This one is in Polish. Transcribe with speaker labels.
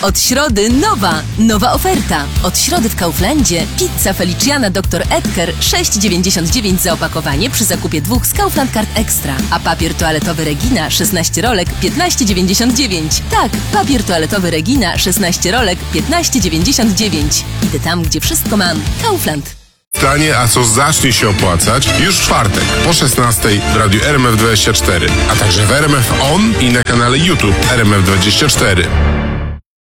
Speaker 1: Od środy nowa oferta. Od środy w Kauflandzie pizza Feliciana Dr. Edgar 6,99 za opakowanie przy zakupie 2 z Kaufland Card Extra. A papier toaletowy Regina 16 rolek 15,99. Tak, papier toaletowy Regina 16 rolek 15,99. Idę tam, gdzie wszystko mam. Kaufland.
Speaker 2: Tanie, a co zacznie się opłacać już w czwartek po 16 w radiu RMF24, a także w RMF On i na kanale YouTube RMF24.